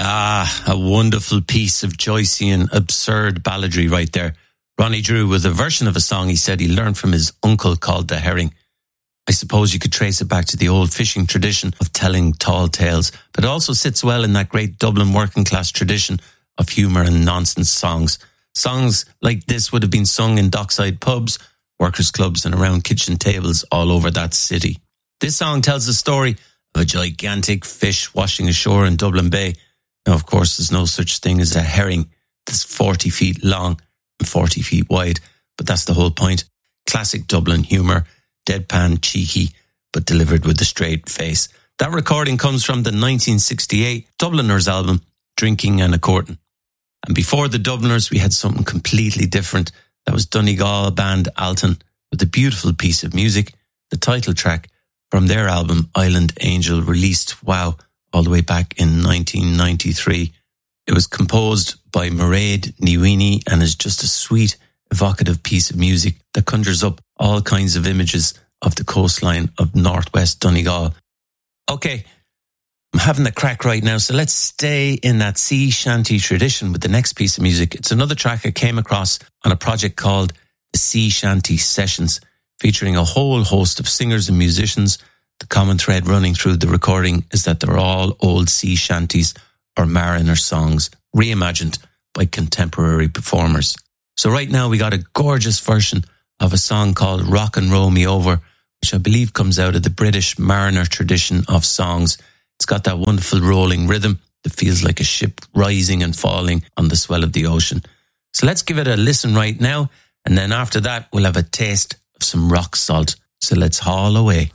A wonderful piece of Joycean absurd balladry right there. Ronnie Drew with a version of a song he said he learned from his uncle called The Herring. I suppose you could trace it back to the old fishing tradition of telling tall tales, but it also sits well in that great Dublin working class tradition of humour and nonsense songs. Songs like this would have been sung in dockside pubs, workers' clubs and around kitchen tables all over that city. This song tells the story of a gigantic fish washing ashore in Dublin Bay. Now, of course, there's no such thing as a herring that's 40 feet long and 40 feet wide, but that's the whole point. Classic Dublin humour, deadpan, cheeky, but delivered with a straight face. That recording comes from the 1968 Dubliners album, Drinking and a Courtin'. And before the Dubliners, we had something completely different. That was Donegal band Alton with a beautiful piece of music, the title track from their album Island Angel, released, all the way back in 1993. It was composed by Mairead Niwini and is just a sweet, evocative piece of music that conjures up all kinds of images of the coastline of northwest Donegal. Okay, I'm having a crack right now, so let's stay in that sea shanty tradition with the next piece of music. It's another track I came across on a project called the Sea Shanty Sessions, featuring a whole host of singers and musicians. The common thread running through the recording is that they're all old sea shanties or mariner songs, reimagined by contemporary performers. So right now we got a gorgeous version of a song called Rock and Roll Me Over, which I believe comes out of the British mariner tradition of songs. It's got that wonderful rolling rhythm that feels like a ship rising and falling on the swell of the ocean. So let's give it a listen right now, and then after that we'll have a taste of some rock salt. So let's haul away.